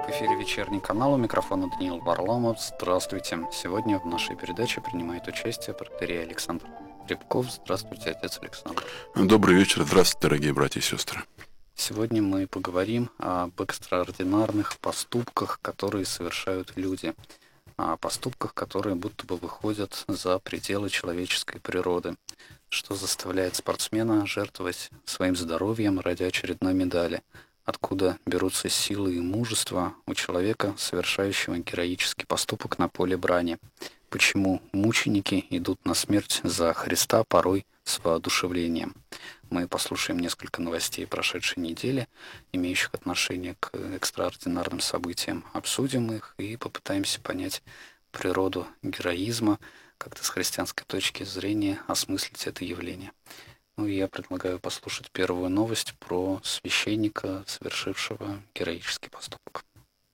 В эфире вечерний канал, у микрофона Даниил Варламов. Здравствуйте. Сегодня в нашей передаче принимает участие протоиерей Александр Рябков. Здравствуйте, отец Александр. Добрый вечер. Здравствуйте, дорогие братья и сестры. Сегодня мы поговорим об экстраординарных поступках, которые совершают люди. О поступках, которые будто бы выходят за пределы человеческой природы. Что заставляет спортсмена жертвовать своим здоровьем ради очередной медали? Откуда берутся силы и мужество у человека, совершающего героический поступок на поле брани? Почему мученики идут на смерть за Христа порой с воодушевлением? Мы послушаем несколько новостей прошедшей недели, имеющих отношение к экстраординарным событиям, обсудим их и попытаемся понять природу героизма, как-то с христианской точки зрения осмыслить это явление. Ну и я предлагаю послушать первую новость про священника, совершившего героический поступок.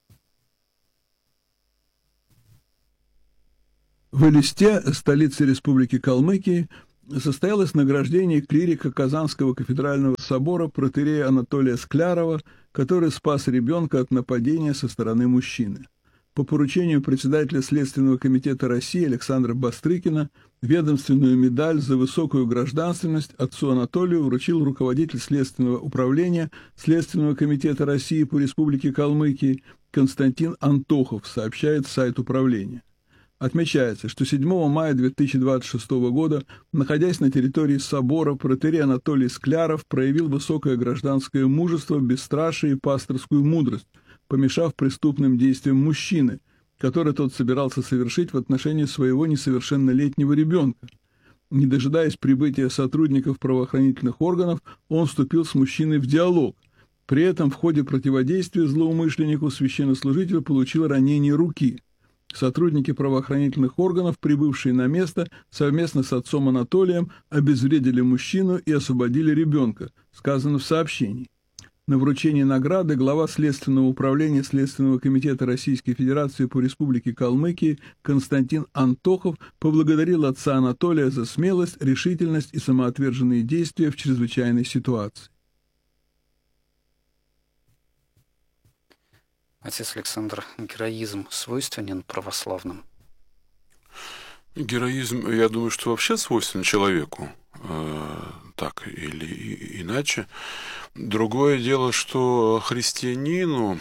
В Элисте, столице Республики Калмыкии, состоялось награждение клирика Казанского кафедрального собора протоиерея Анатолия Склярова, который спас ребенка от нападения со стороны мужчины. По поручению председателя Следственного комитета России Александра Бастрыкина ведомственную медаль за высокую гражданственность отцу Анатолию вручил руководитель Следственного управления Следственного комитета России по Республике Калмыкии Константин Антохов, сообщает сайт управления. Отмечается, что 7 мая 2026 года, находясь на территории собора, протоиерей Анатолий Скляров проявил высокое гражданское мужество, бесстрашие и пасторскую мудрость, помешав преступным действиям мужчины, который тот собирался совершить в отношении своего несовершеннолетнего ребенка. Не дожидаясь прибытия сотрудников правоохранительных органов, он вступил с мужчиной в диалог. При этом в ходе противодействия злоумышленнику священнослужитель получил ранение руки. Сотрудники правоохранительных органов, прибывшие на место, совместно с отцом Анатолием обезвредили мужчину и освободили ребенка, сказано в сообщении. На вручении награды глава Следственного управления Следственного комитета Российской Федерации по Республике Калмыкии Константин Антохов поблагодарил отца Анатолия за смелость, решительность и самоотверженные действия в чрезвычайной ситуации. Отец Александр, героизм свойственен православным? Героизм, я думаю, что вообще свойственен человеку, так или иначе. Другое дело, что христианину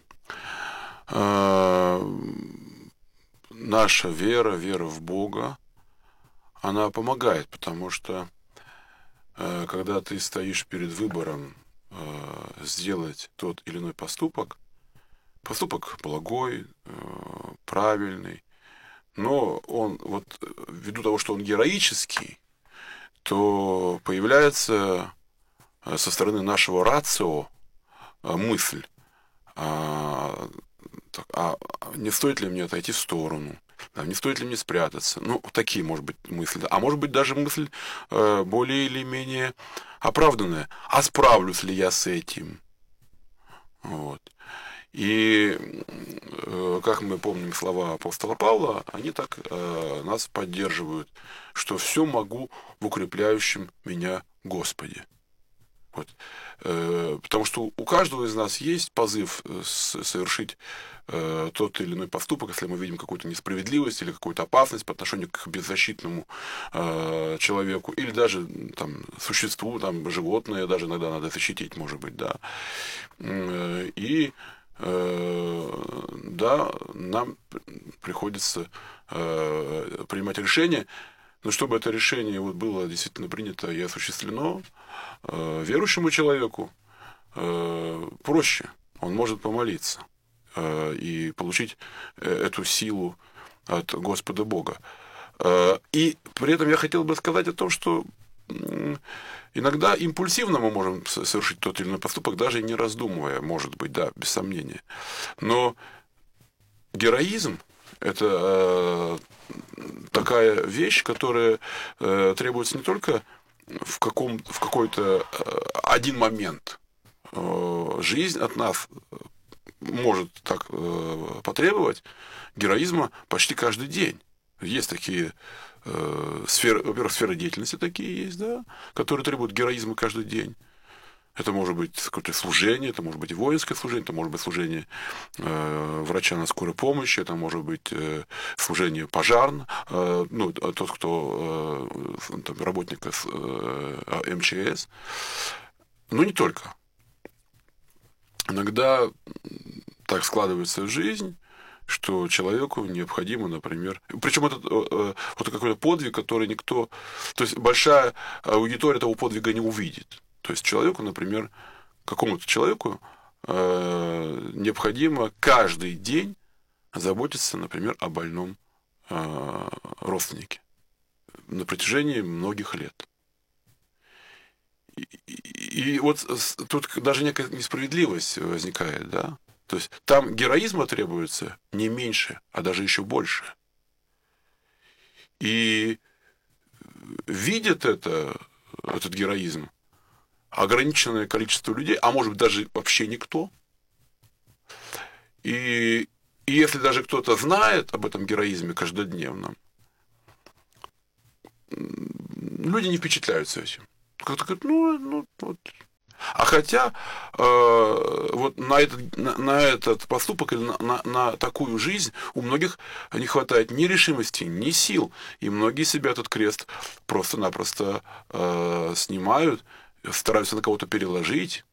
наша вера в Бога, она помогает, потому что когда ты стоишь перед выбором сделать тот или иной поступок благой, правильный, но он, вот ввиду того, что он героический, то появляется со стороны нашего рацио мысль, не стоит ли мне отойти в сторону, не стоит ли мне спрятаться. Ну, такие, может быть, мысли. А может быть, даже мысль более или менее оправданная. А справлюсь ли я с этим? Вот. И, как мы помним слова апостола Павла, они так нас поддерживают, что все могу в укрепляющем меня Господе. Вот. Потому что у каждого из нас есть позыв совершить тот или иной поступок, если мы видим какую-то несправедливость или какую-то опасность по отношению к беззащитному человеку, или даже там, существу, там, животное даже иногда надо защитить, может быть, да. И да, нам приходится принимать решение, но чтобы это решение вот было действительно принято и осуществлено, верующему человеку проще, он может помолиться и получить эту силу от Господа Бога. И при этом я хотел бы сказать о том, что иногда импульсивно мы можем совершить тот или иной поступок, даже и не раздумывая, может быть, да, без сомнения. Но героизм – это такая вещь, которая требуется не только в какой-то один момент. Жизнь от нас может так потребовать героизма почти каждый день. Есть такие сферы, во-первых, сферы деятельности такие есть, да, которые требуют героизма каждый день. Это может быть какое-то служение, это может быть и воинское служение, это может быть служение врача на скорой помощи, это может быть служение пожарно, ну, тот, кто там, работник МЧС. Но не только. Иногда так складывается жизнь, что человеку необходимо, например... Причем это вот какой-то подвиг, который никто... То есть большая аудитория этого подвига не увидит. То есть человеку, например, какому-то человеку необходимо каждый день заботиться, например, о больном родственнике на протяжении многих лет. И вот тут даже некая несправедливость возникает, да? То есть там героизма требуется не меньше, а даже еще больше. И видит этот героизм ограниченное количество людей, а может быть даже вообще никто. И если даже кто-то знает об этом героизме каждодневном, люди не впечатляются этим. Как-то говорят, ну вот. А хотя вот на этот поступок или на такую жизнь у многих не хватает ни решимости, ни сил. И многие себя этот крест просто-напросто снимают, стараются на кого-то переложить,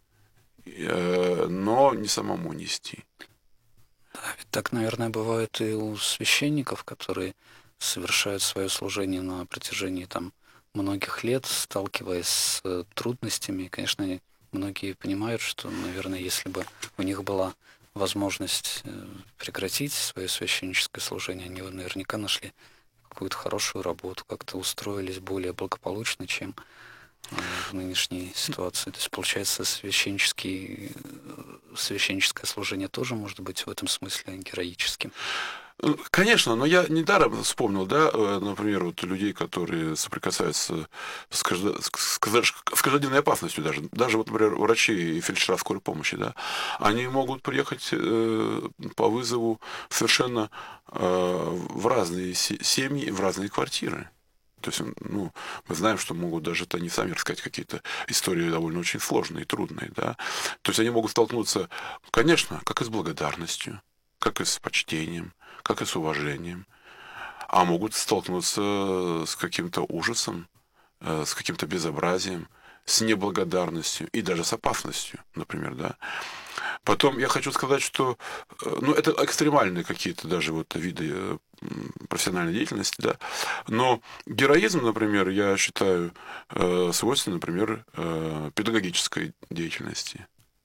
но не самому нести. Да, ведь так, наверное, бывает и у священников, которые совершают свое служение на протяжении там многих лет, сталкиваясь с трудностями. И, конечно, многие понимают, что, наверное, если бы у них была возможность прекратить свое священническое служение, они бы наверняка нашли какую-то хорошую работу, как-то устроились более благополучно, чем в нынешней ситуации. То есть, получается, священническое служение тоже может быть в этом смысле героическим. Конечно, но я недаром вспомнил, да, например, вот людей, которые соприкасаются с каждодневной опасностью даже вот, например, врачи и фельдшера скорой помощи, да, они могут приехать по вызову совершенно в разные семьи, в разные квартиры. То есть, ну, мы знаем, что могут даже они сами рассказать какие-то истории довольно очень сложные, трудные, да. То есть они могут столкнуться, конечно, как и с благодарностью, как и с почтением, как и с уважением, а могут столкнуться с каким-то ужасом, с каким-то безобразием, с неблагодарностью и даже с опасностью, например, да. Потом я хочу сказать, что, ну, это экстремальные какие-то даже вот виды профессиональной деятельности, да, но героизм, например, я считаю, свойствен, например, педагогической деятельности.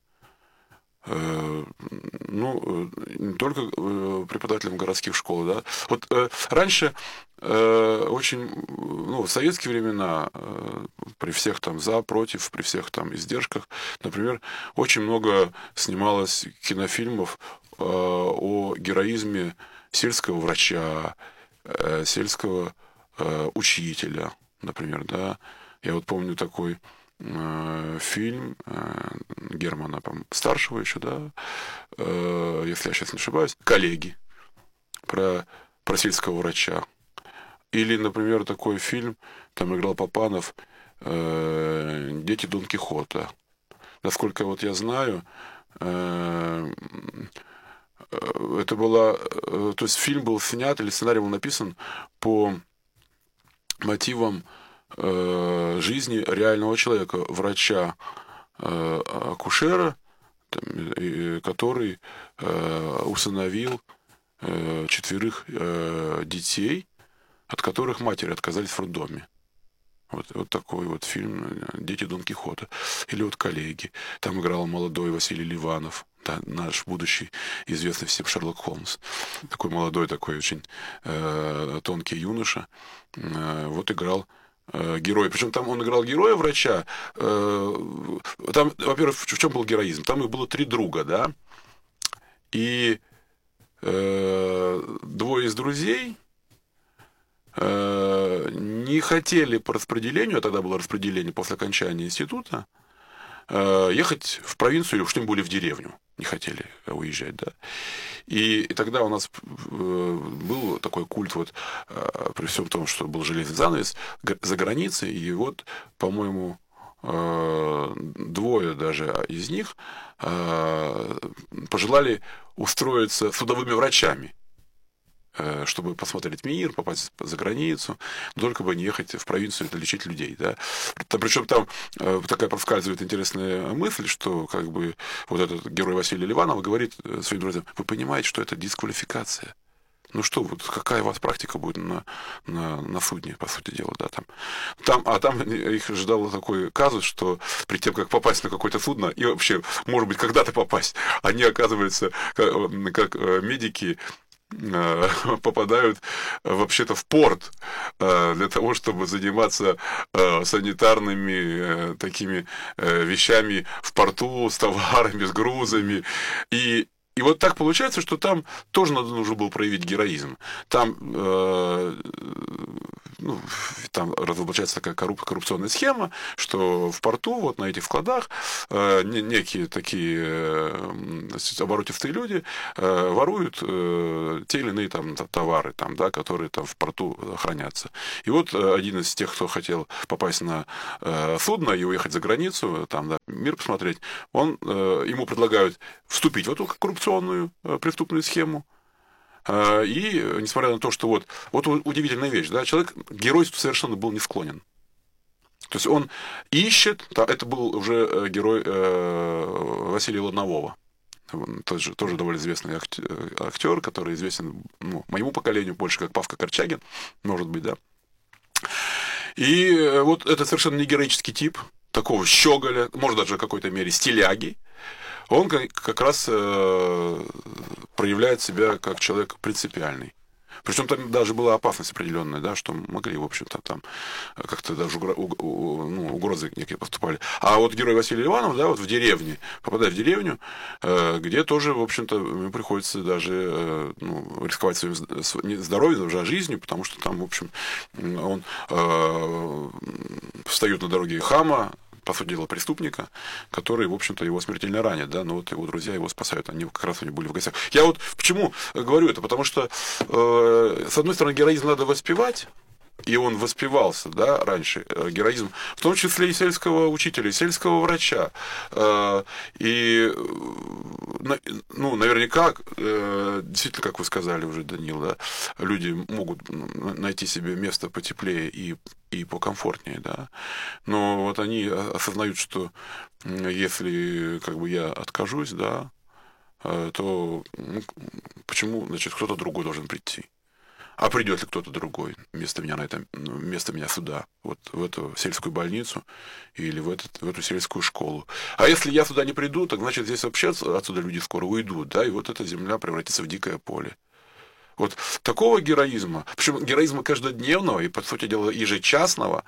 Ну, не только преподавателям городских школ, да. Вот раньше очень, ну, в советские времена, при всех там за, против, при всех там издержках, например, очень много снималось кинофильмов о героизме сельского врача, сельского учителя, например, да. Я вот помню такой фильм Германа старшего еще, да, если я сейчас не ошибаюсь, «Коллеги», про сельского врача. Или, например, такой фильм, там играл Папанов, «Дети Дон Кихота». Насколько вот я знаю, это была... То есть фильм был снят, или сценарий был написан по мотивам жизни реального человека, врача, акушера, который усыновил 4 детей, от которых матери отказались в роддоме. Вот такой вот фильм «Дети Дон Кихота». Или вот «Коллеги». Там играл молодой Василий Ливанов, да, наш будущий известный всем Шерлок Холмс. Такой молодой, такой очень тонкий юноша. Вот играл герой. Причем там он играл героя-врача. Там, во-первых, в чем был героизм? Там их было 3 друга, да? И 2 из друзей не хотели по распределению, а тогда было распределение после окончания института, ехать в провинцию или уж тем более в деревню. Не хотели уезжать, да. И тогда у нас был такой культ, вот, при всем том, что был железный занавес, за границей, и вот, по-моему, двое даже из них пожелали устроиться судовыми врачами, чтобы посмотреть мир, попасть за границу, только бы не ехать в провинцию и лечить людей. Да? Причем там такая проскальзывает интересная мысль, что как бы вот этот герой Василий Ливанов говорит своим друзьям: вы понимаете, что это дисквалификация? Ну что, вот какая у вас практика будет на судне, по сути дела, да, там их ждал такой казус, что перед тем, как попасть на какое-то судно, и вообще, может быть, когда-то попасть, они, оказывается, как медики, попадают вообще-то в порт для того, чтобы заниматься санитарными такими вещами в порту, с товарами, с грузами. И вот так получается, что там тоже нужно было проявить героизм. Там разоблачается такая коррупционная схема, что в порту, вот на этих складах, некие такие оборотистые люди воруют те или иные там товары, там, да, которые там в порту хранятся. И вот один из тех, кто хотел попасть на судно и уехать за границу, там, да, мир посмотреть, ему предлагают вступить в эту коррупционную преступную схему. И несмотря на то, что вот удивительная вещь, да, человек к геройству совершенно был не склонен. То есть он ищет, это был уже герой Василия Ладнового, тоже довольно известный актер, который известен моему поколению больше как Павка Корчагин, может быть, да. И вот это совершенно не героический тип, такого щеголя, может даже в какой-то мере стиляги. Он как раз проявляет себя как человек принципиальный. Причем там даже была опасность определенная, да, что могли, в общем-то, там как-то даже угрозы некие поступали. А вот герой Василий Иванов, да, вот в деревне, попадает в деревню, где тоже, в общем-то, ему приходится даже рисковать своим здоровьем, даже жизнью, потому что там, в общем, он встает на дороге хама, по сути дела, преступника, который, в общем-то, его смертельно ранит, да, но вот его друзья его спасают, они как раз у них были в гостях. Я вот почему говорю это, потому что, с одной стороны, героизм надо воспевать, и он воспевался, да, раньше, героизм, в том числе и сельского учителя, и сельского врача. И, наверняка, действительно, как вы сказали уже, Данил, да, люди могут найти себе место потеплее и покомфортнее, да. Но вот они осознают, что если как бы я откажусь, да, то почему, значит, кто-то другой должен прийти? А придет ли кто-то другой вместо меня сюда, вот в эту сельскую больницу или в эту сельскую школу? А если я сюда не приду, так значит здесь вообще отсюда люди скоро уйдут, да, и вот эта земля превратится в дикое поле. Вот такого героизма, причем героизма каждодневного и, по сути дела, ежечасного,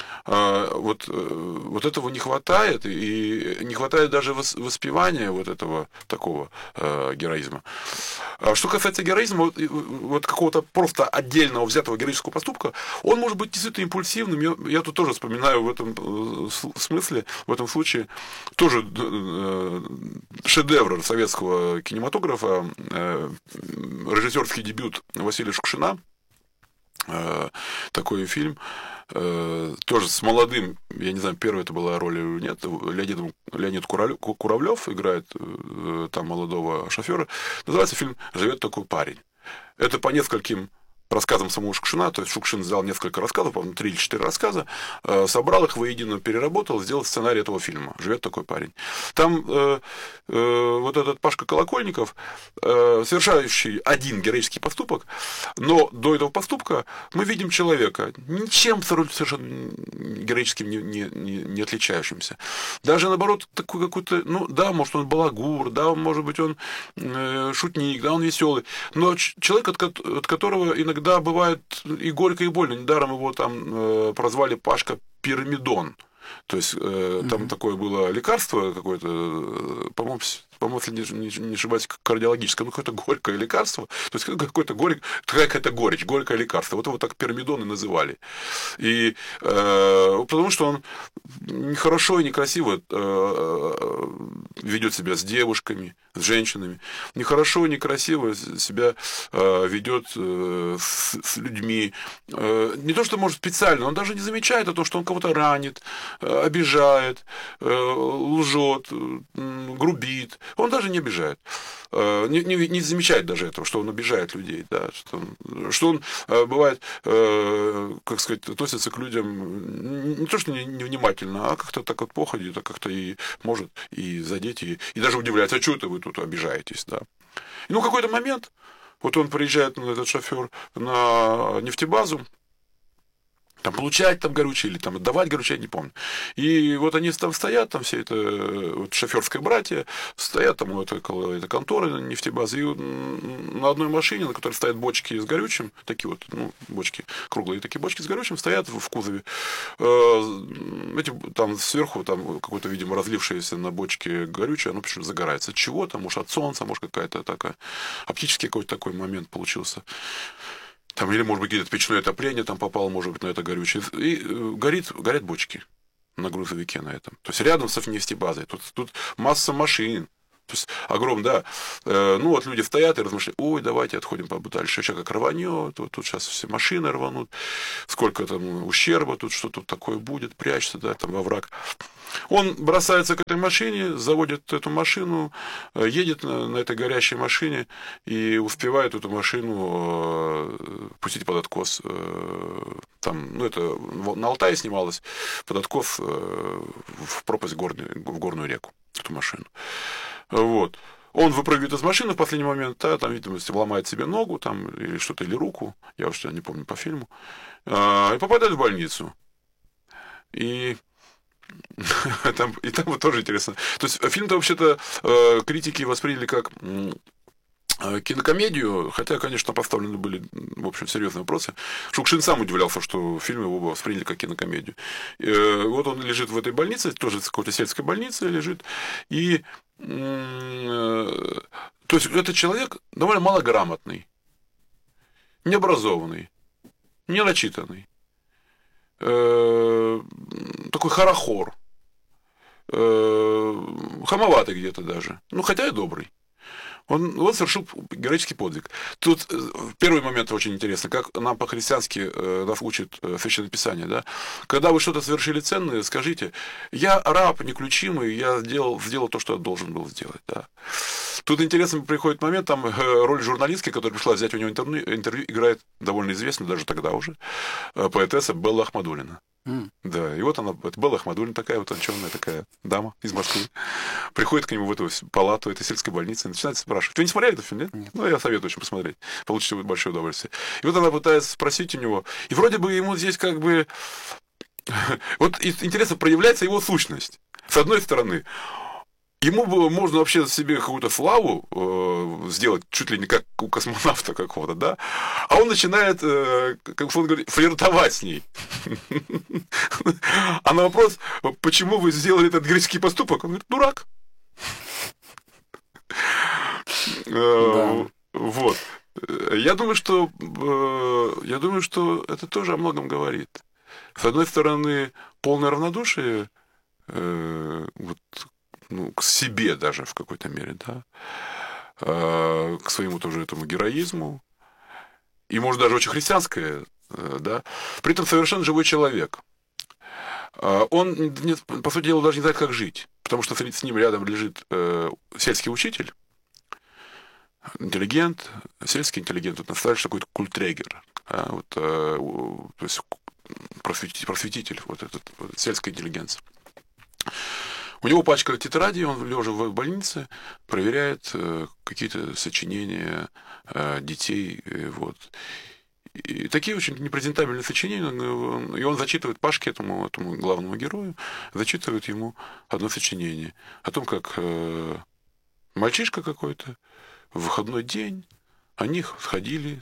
вот этого не хватает, и не хватает даже воспевания вот этого такого героизма. А что касается героизма, вот какого-то просто отдельного взятого героического поступка, он может быть действительно импульсивным. Я тут тоже вспоминаю в этом смысле, в этом случае, тоже шедевр советского кинематографа, режиссерский дебют Василия Шукшина, такой фильм, тоже с молодым, я не знаю, первая это была роль или нет, Леонид Куравлев играет там молодого шофера. Называется фильм «Живет такой парень». Это по нескольким рассказам самого Шукшина, то есть Шукшин взял несколько рассказов, по-моему, 3 или 4 рассказа, собрал их воедино, переработал, сделал сценарий этого фильма «Живет такой парень». Там вот этот Пашка Колокольников, совершающий один героический поступок, но до этого поступка мы видим человека, ничем совершенно героическим не отличающимся. Даже, наоборот, такой какой-то, да, может, он балагур, да, может быть, он шутник, да, он веселый, но человек, от которого иногда бывает и горько, и больно. Недаром его там прозвали Пашка Пирамидон. То есть там такое было лекарство какое-то, по-моему, если не ошибаюсь, кардиологическое, какое-то горькое лекарство. То есть какая-то горечь, горькое лекарство. Вот его так пирамидон и называли. И потому что он нехорошо и некрасиво ведет себя с девушками, с женщинами, нехорошо, некрасиво себя ведет с людьми. Не то, что может специально, он даже не замечает то, что он кого-то ранит, обижает, лжет, грубит. Он даже не обижает. Не замечает даже этого, что он обижает людей, да, что он бывает, как сказать, относится к людям не то, что невнимательно, а как-то так вот походит, а как-то и может и задеть, и даже удивляется, а что это вы тут обижаетесь, да. И какой-то момент, вот он приезжает, этот шофер, на нефтебазу, там получать там горючее или там отдавать горючее, я не помню. И вот они там стоят, там все это вот, шоферское братья, стоят там около этой конторы нефтебазы, и на одной машине, на которой стоят бочки с горючим, такие вот, бочки, круглые такие бочки с горючим, стоят в кузове. Эти, там сверху там какое-то, видимо, разлившееся на бочке горючее, оно почему-то загорается. От чего там? Может, от солнца, может, какая-то такая... Оптический какой-то такой момент получился. Там, или, может быть, где-то печное отопление там попало, может быть, на это горючее. И горят бочки на грузовике на этом. То есть рядом с нефтебазой. Тут масса машин. То есть огромное, да. Вот люди стоят и размышляют, ой, давайте отходим подальше. Сейчас как рванет, вот тут сейчас все машины рванут, сколько там ущерба, тут что тут такое будет, прячься, да, там во враг. Он бросается к этой машине, заводит эту машину, едет на этой горящей машине и успевает эту машину пустить под откос. Там, это на Алтае снималось, под откос в пропасть в горную реку, эту машину. Вот. Он выпрыгивает из машины в последний момент, да, там, видимо, ломает себе ногу там, или что-то, или руку, я уж не помню по фильму, и попадает в больницу. И там вот тоже интересно. То есть фильм-то вообще-то критики восприняли как кинокомедию, хотя, конечно, поставлены были, в общем, серьезные вопросы. Шукшин сам удивлялся, что фильм его восприняли как кинокомедию. Вот он лежит в этой больнице, тоже в какой-то сельской больнице лежит, и то есть этот человек довольно малограмотный, необразованный, неначитанный, такой хорохор, хамоватый где-то даже, хотя и добрый. Он совершил героический подвиг. Тут первый момент очень интересный, как нам по-христиански нас учит Священное Писание. Да? Когда вы что-то совершили ценное, скажите, я раб неключимый, я сделал то, что я должен был сделать. Да? Тут интересный приходит момент, там роль журналистки, которая пришла взять у него интервью, играет довольно известная, даже тогда уже, поэтесса Белла Ахмадуллина. Да, и вот она, это Белла Ахмадуллина, такая вот утонченная такая дама из Москвы, приходит к нему в эту палату этой сельской больницы и начинает спрашивать. Вы не смотрели этот фильм, нет? Нет. Я советую очень посмотреть. Получите большое удовольствие. И вот она пытается спросить у него, и вроде бы ему здесь как бы... Вот интересно, проявляется его сущность. С одной стороны, ему можно вообще себе какую-то славу сделать, чуть ли не как у космонавта какого-то, да? А он начинает, как он говорит, флиртовать с ней. А на вопрос, почему вы сделали этот героический поступок, он говорит, дурак. Вот. Я думаю, что это тоже о многом говорит. С одной стороны, полное равнодушие к себе даже в какой-то мере, да, к своему тоже этому героизму, и, может, даже очень христианское, да, при этом совершенно живой человек. Он, по сути дела, даже не знает, как жить, потому что с ним рядом лежит сельский учитель, интеллигент, сельский интеллигент, вот настоящий такой культрегер, то есть просветитель, вот этот сельской интеллигенции. У него пачка тетрадей, он, лежа в больнице, проверяет какие-то сочинения детей. Вот. И такие очень непрезентабельные сочинения. И он зачитывает Пашке, этому главному герою, зачитывает ему одно сочинение о том, как мальчишка какой-то в выходной день, они сходили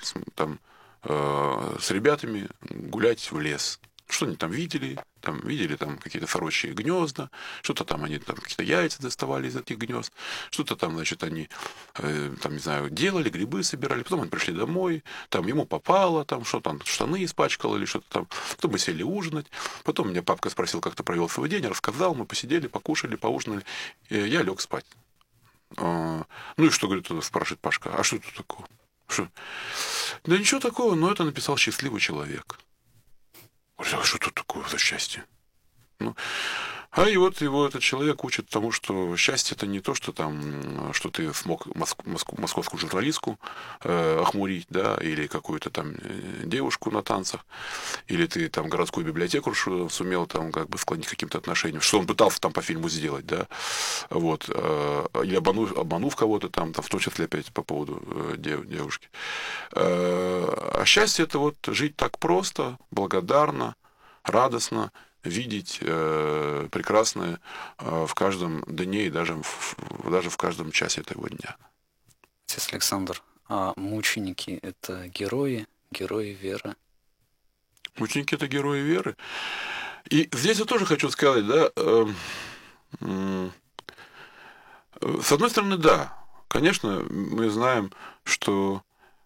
с ребятами гулять в лес. Что они там видели? Видели какие-то сорочьи гнезда, что-то там они какие-то яйца доставали из этих гнезд, что-то там, значит, они не знаю, делали, грибы собирали, потом они пришли домой, ему попало, что там, штаны испачкало или что-то там, потом мы сели ужинать, потом меня папка спросил, как ты провел свой день, рассказал, мы посидели, покушали, поужинали, и я лег спать. Ну и что, говорит, спрашивает Пашка, а что тут такого? Что? Да ничего такого, но это написал счастливый человек. Говорит, а что тут такое за счастье? Ну, а и вот его этот человек учит тому, что счастье это не то, что там, что ты смог московскую журналистку охмурить, да, или какую-то там девушку на танцах, или ты там городскую библиотеку сумел там как бы склонить к каким-то отношениям, что он пытался там по фильму сделать, да, вот, или обманув кого-то там, в том числе опять по поводу девушки. А счастье это вот жить так просто, благодарно, радостно, видеть прекрасное в каждом дне и даже в каждом часе этого дня. Отец Александр, а мученики — это герои веры? Мученики — это герои веры. И здесь я тоже хочу сказать, да, с одной стороны, да, конечно, мы знаем, что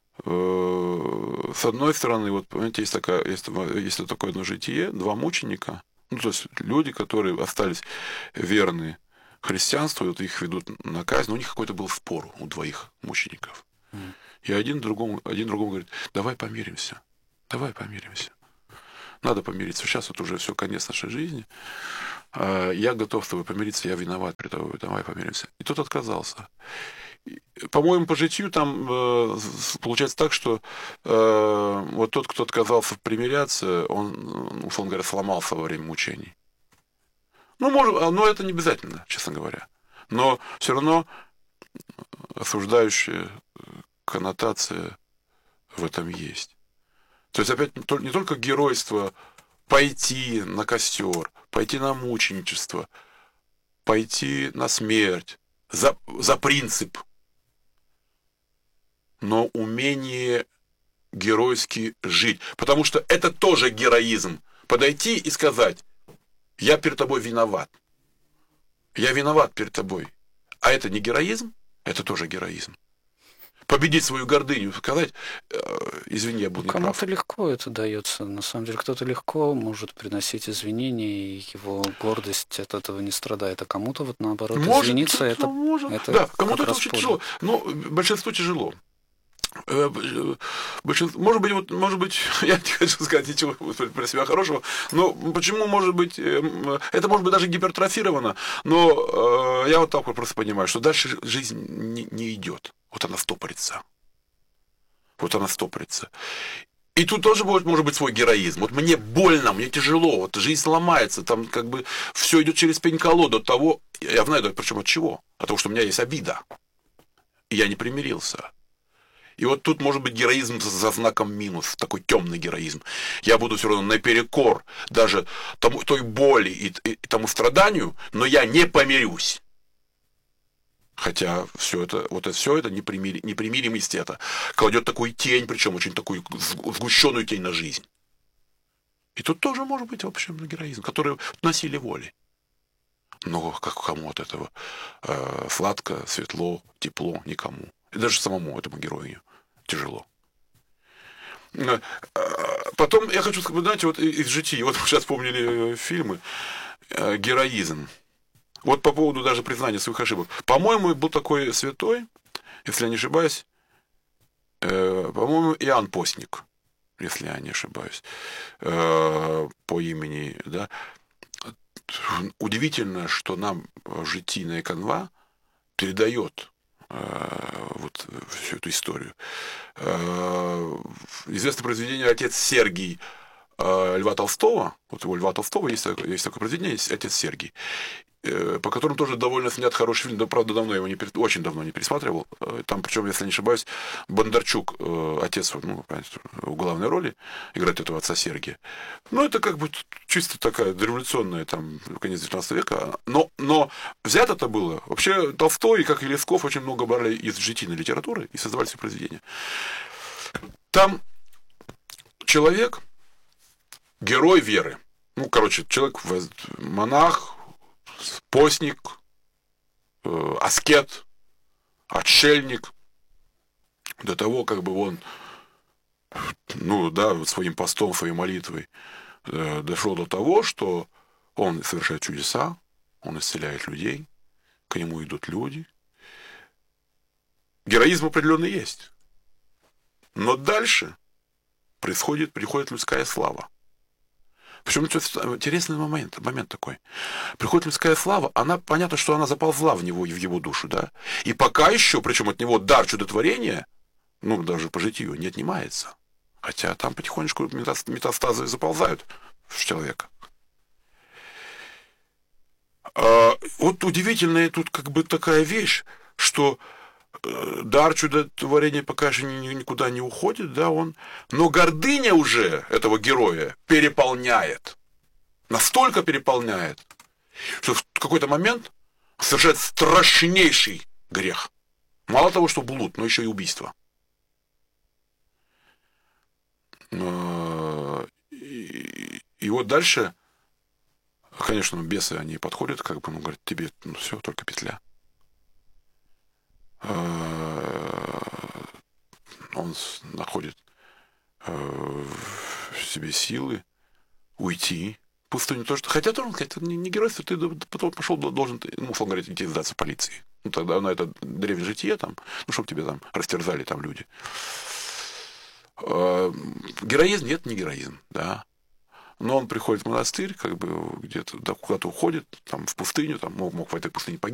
с одной стороны, вот, понимаете, есть такое одно житие, два мученика, ну, то есть люди, которые остались верны христианству, и вот их ведут на казнь, у них какой-то был спор у двоих мучеников. И один другому говорит, давай помиримся. Надо помириться. Сейчас вот уже все, конец нашей жизни. Я готов с тобой помириться, я виноват перед тобой, давай помиримся. И тот отказался. По-моему, по житию там получается так, что вот тот, кто отказался примиряться, он, условно говоря, сломался во время мучений. Но это не обязательно, честно говоря. Но все равно осуждающая коннотация в этом есть. То есть, опять, не только геройство пойти на костер, пойти на мученичество, пойти на смерть за принцип, но умение геройски жить. Потому что это тоже героизм. Подойти и сказать, я перед тобой виноват. Я виноват перед тобой. А это не героизм? Это тоже героизм. Победить свою гордыню, сказать, извини, я был неправ. Кому-то легко это дается. На самом деле, кто-то легко может приносить извинения, и его гордость от этого не страдает. А кому-то вот наоборот извиниться, это да, кому-то это очень тяжело. Но большинству тяжело. Может быть, я не хочу сказать ничего про себя хорошего, но почему, может быть, это может быть даже гипертрофировано, но я вот так вот просто понимаю, что дальше жизнь не идет. Вот она стопорится. И тут тоже может быть свой героизм. Вот мне больно, мне тяжело, вот жизнь ломается, там как бы все идет через пень-колоду от того, я знаю, причем от чего? От того, что у меня есть обида. И я не примирился. И вот тут может быть героизм за знаком минус, такой темный героизм. Я буду все равно наперекор даже той боли и тому страданию, но я не помирюсь. Хотя все это непримиримость это кладет такую тень, причем очень такую сгущенную тень на жизнь. И тут тоже может быть, в общем, героизм, который насилие воли. Но как кому от этого сладко, светло, тепло, никому. И даже самому этому герою тяжело. Потом я хочу сказать, знаете, вот из житий, вот сейчас вспомнили фильмы, героизм. Вот по поводу даже признания своих ошибок. По-моему, был такой святой, если я не ошибаюсь, по-моему, Иоанн Постник, если я не ошибаюсь, по имени, да. Удивительно, что нам житийная канва передает вот всю эту историю. Известное произведение «Отец Сергий» Льва Толстого, вот у Льва Толстого есть такое произведение, «Отец Сергий», по которому тоже довольно снят хороший фильм, да, правда, очень давно не пересматривал. Там, причем, если не ошибаюсь, Бондарчук, отец, в главной роли, играет этого отца Сергия. Ну, это как бы чисто такая дореволюционная, там, конец 19 века. Но взято это было. Вообще, Толстой, как и Лесков, очень много брали из житийной литературы и создавали все произведения. Там человек, герой веры. Ну, короче, человек, монах, постник, аскет, отшельник, до того, как бы он, своим постом, своей молитвой дошел до того, что он совершает чудеса, он исцеляет людей, к нему идут люди, Героизм определенно есть. Но дальше приходит людская слава. Причем интересный момент такой. Приходит людская слава, понятно, что она заползла в его душу, да. И пока еще, причем от него дар чудотворения, даже по житию, не отнимается. Хотя там потихонечку метастазы заползают в человека. Вот удивительная тут такая вещь, что дар чудотворения пока еще никуда не уходит, да, но гордыня уже этого героя переполняет. Настолько переполняет, что в какой-то момент совершает страшнейший грех. Мало того, что блуд, но еще и убийство. И вот дальше, конечно, бесы, они подходят, говорят, тебе, все, только петля. Он находит в себе силы уйти в пустыню. Хотя он говорит, не геройство, ты потом пошел, должен, условно говоря, идти сдаться полиции. Тогда на это древнее житие, чтобы тебе там растерзали там люди. Героизм? Нет, не героизм, да. Но он приходит в монастырь, где-то куда-то уходит, там в пустыню, мог в этой пустыне погибнуть.